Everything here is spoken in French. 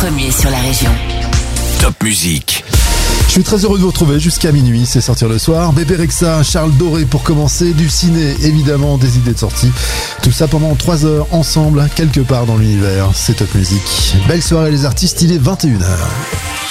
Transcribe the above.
premier sur la région. Top Musique. Je suis très heureux de vous retrouver jusqu'à minuit, c'est sortir le soir. Bébé Rexha, Charles Doré pour commencer, du ciné évidemment, des idées de sortie. Tout ça pendant 3 heures ensemble, quelque part dans l'univers. C'est Top Musique. Belle soirée les artistes, il est 21h.